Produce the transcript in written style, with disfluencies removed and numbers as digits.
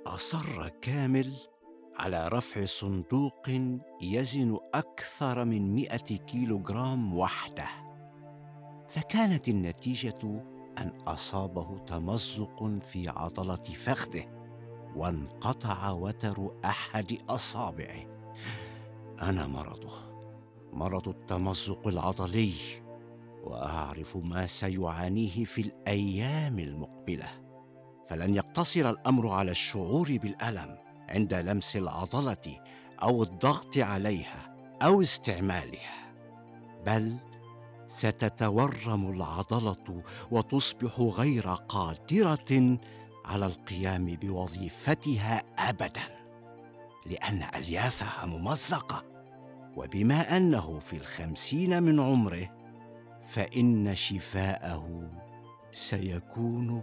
أصر كامل على رفع صندوق يزن أكثر من 100 كيلوغرام وحده، فكانت النتيجة أن أصابه تمزق في عضلة فخذه وانقطع وتر أحد أصابعه. أنا مرض التمزق العضلي، وأعرف ما سيعانيه في الأيام المقبلة، فلن يقتصر الأمر على الشعور بالألم عند لمس العضلة أو الضغط عليها أو استعمالها، بل ستتورم العضلة وتصبح غير قادرة على القيام بوظيفتها أبداً، لأن أليافها ممزقة. وبما أنه في 50 من عمره، فإن شفاءه سيكون